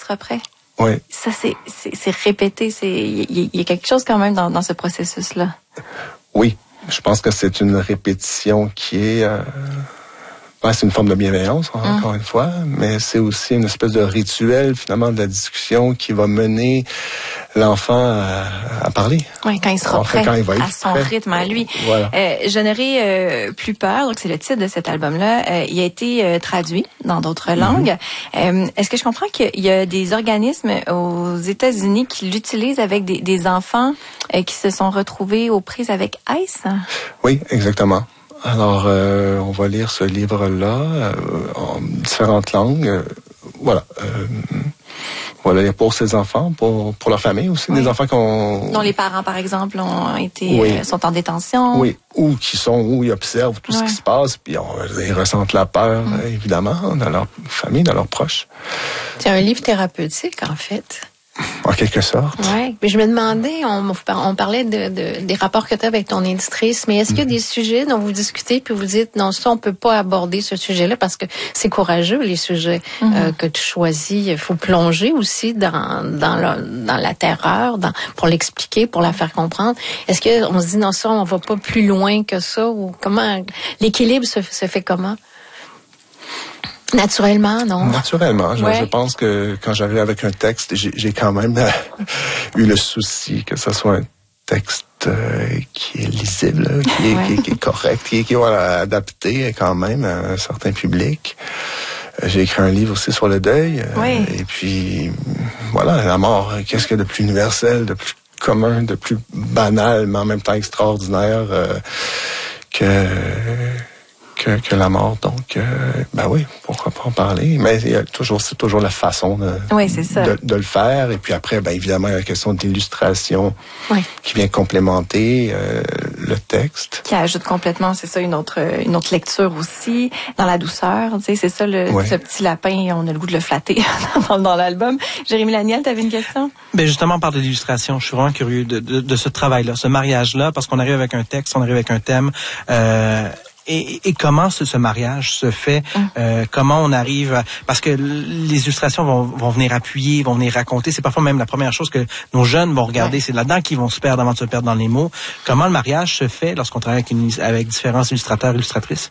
sera prêt. Oui. Ça, c'est répété. Il y a quelque chose quand même dans ce processus-là. Oui. Je pense que c'est une répétition qui est... c'est une forme de bienveillance, encore une fois, mais c'est aussi une espèce de rituel, finalement, de la discussion qui va mener l'enfant à parler. Oui, quand il sera prêt, quand il va être à son prêt. rythme, à lui. Voilà. Je n'aurai plus peur, donc c'est le titre de cet album-là. Il a été traduit dans d'autres langues. Est-ce que je comprends qu'il y a des organismes aux États-Unis qui l'utilisent avec des enfants qui se sont retrouvés aux prises avec ICE? Oui, exactement. Alors, on va lire ce livre-là en différentes langues. Voilà. On va lire pour ses enfants, pour leur famille aussi, des enfants dont les parents, par exemple, sont en détention. Oui, où ils observent tout ce qui se passe, puis ils ressentent la peur, évidemment, dans leur famille, dans leurs proches. C'est un livre thérapeutique, en fait. En quelque sorte. Oui. Mais je me demandais, on parlait des rapports que tu as avec ton éditrice, mais est-ce qu'il y a des sujets dont vous discutez puis vous dites, non, ça, on peut pas aborder ce sujet-là parce que c'est courageux, les sujets que tu choisis. Il faut plonger aussi dans la terreur, pour l'expliquer, pour la faire comprendre. Est-ce qu'on se dit, non, ça, on va pas plus loin que ça? Ou comment l'équilibre se fait comment? Naturellement, non? Naturellement. Je pense que quand j'arrive avec un texte, j'ai quand même eu le souci que ce soit un texte qui est lisible, qui est correct, qui est adapté quand même à un certain public. J'ai écrit un livre aussi sur le deuil. Et puis, voilà, la mort, qu'est-ce qu'il y a de plus universel, de plus commun, de plus banal, mais en même temps extraordinaire que la mort. Donc, oui, pourquoi pas en parler. Mais c'est toujours la façon de le faire. Et puis après, évidemment, il y a la question de l'illustration qui vient complémenter le texte. Qui ajoute complètement, c'est ça, une autre lecture aussi, dans la douceur. Tu sais, c'est ça, ce petit lapin, on a le goût de le flatter dans l'album. Jérémy Laniel, tu avais une question? Justement, on parle de l'illustration. Je suis vraiment curieux de ce travail-là, ce mariage-là, parce qu'on arrive avec un texte, on arrive avec un thème. Et comment ce mariage se fait? Comment on arrive parce que les illustrations vont venir appuyer, vont venir raconter. C'est parfois même la première chose que nos jeunes vont regarder. C'est là-dedans qu'ils vont se perdre avant de se perdre dans les mots. Comment le mariage se fait lorsqu'on travaille avec différents illustrateurs, illustratrices?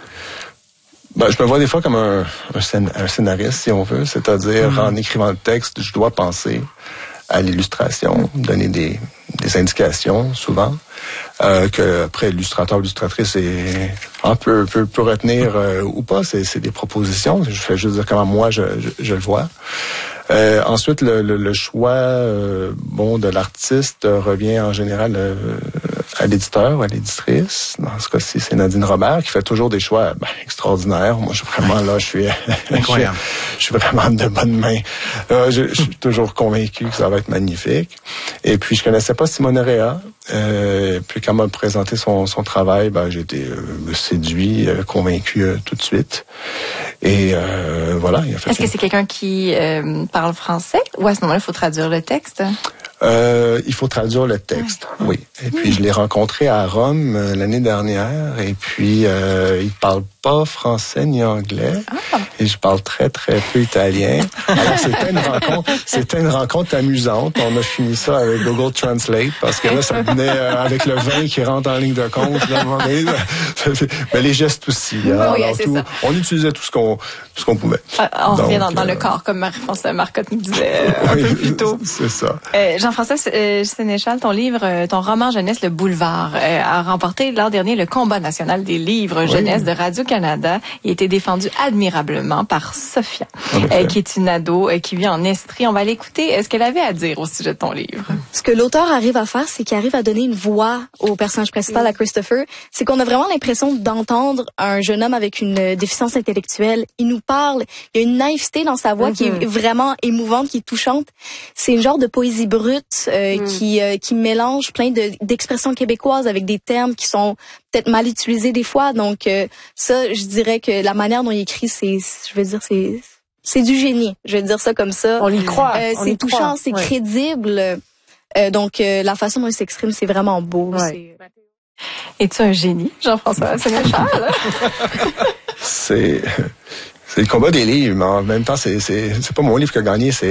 Je me vois des fois comme un scénariste, si on veut. C'est-à-dire, en écrivant le texte, je dois penser à l'illustration, donner des indications, souvent, que après l'illustrateur ou l'illustratrice peut retenir ou pas. C'est des propositions. Je fais juste dire comment moi je le vois. Ensuite, le choix de l'artiste revient en général à l'éditeur, à l'éditrice. Dans ce cas-ci, c'est Nadine Robert qui fait toujours des choix extraordinaires. Moi, je suis incroyable. Je suis vraiment de bonne main. Je suis toujours convaincu que ça va être magnifique. Et puis, je connaissais pas Simone Rea. Puis, quand elle m'a présenté son travail, j'ai été séduit, convaincu tout de suite. Et voilà. Est-ce que c'est quelqu'un qui parle français ou à ce moment-là, il faut traduire le texte? Il faut traduire le texte, oui. Et puis, je l'ai rencontré à Rome l'année dernière. Et puis, il parle pas français ni anglais. Et je parle très, très peu italien. Alors, c'était une rencontre amusante. On a fini ça avec Google Translate parce que là, ça venait avec le vin qui rentre en ligne de compte. Mais les gestes aussi. On utilisait tout ce qu'on pouvait. On revient dans le corps, comme Marie-France Marcotte nous disait un peu plus tôt. C'est ça. Jean-François Sénéchal, ton livre, ton roman jeunesse Le Boulevard, a remporté l'an dernier le combat national des livres jeunesse de Radio-Canada. Il a été défendu admirablement par Sophia, qui est une ado qui vit en Estrie. On va l'écouter. Ce qu'elle avait à dire au sujet de ton livre. Ce que l'auteur arrive à faire, c'est qu'il arrive à donner une voix au personnage principal, à Christopher. C'est qu'on a vraiment l'impression d'entendre un jeune homme avec une déficience intellectuelle. Il nous parle. Il y a une naïveté dans sa voix qui est vraiment émouvante, qui est touchante. C'est une genre de poésie brute qui mélange plein d'expressions québécoises avec des termes qui sont peut-être mal utilisés des fois. Donc ça, je dirais que la manière dont il écrit, c'est du génie. Je vais dire ça comme ça. On y croit. C'est touchant, c'est crédible. Donc la façon dont il s'exprime, c'est vraiment beau. Es-tu un génie, Jean-François Sénéchal? C'est le combat des livres, mais en même temps, c'est pas mon livre qui a gagné, c'est